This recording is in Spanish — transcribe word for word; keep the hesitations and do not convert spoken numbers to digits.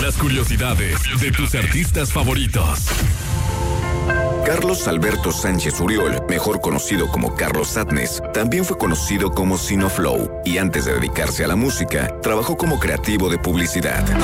Las curiosidades de tus artistas favoritos. Carlos Alberto Sánchez Uriol, mejor conocido como Carlos Sadness, también fue conocido como Sinoflow y antes de dedicarse a la música, trabajó como creativo de publicidad.